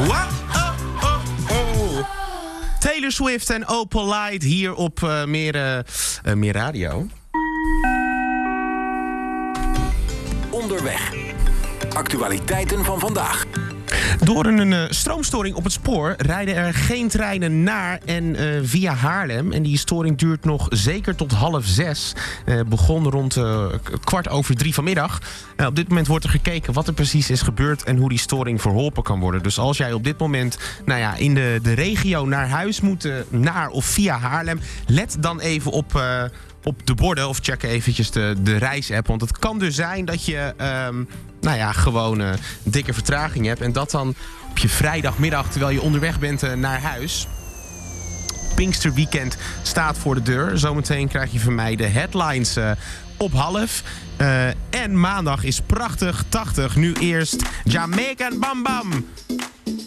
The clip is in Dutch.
What? Oh. Taylor Swift en Opal Light hier op meer radio. Onderweg. Actualiteiten van vandaag. Door een stroomstoring op het spoor rijden er geen treinen naar en via Haarlem. En die storing duurt nog zeker tot 5:30. Begon rond 2:15 vanmiddag. Op dit moment wordt er gekeken wat er precies is gebeurd en hoe die storing verholpen kan worden. Dus als jij op dit moment in de regio naar huis moet, naar of via Haarlem, let dan even op de borden of check eventjes de reisapp. Want het kan dus zijn dat je gewoon dikke vertraging hebt. En dat dan op je vrijdagmiddag, terwijl je onderweg bent naar huis. Pinksterweekend staat voor de deur. Zometeen krijg je van mij de headlines op 1:30. En maandag is prachtig 80. Nu eerst Jamaican Bam Bam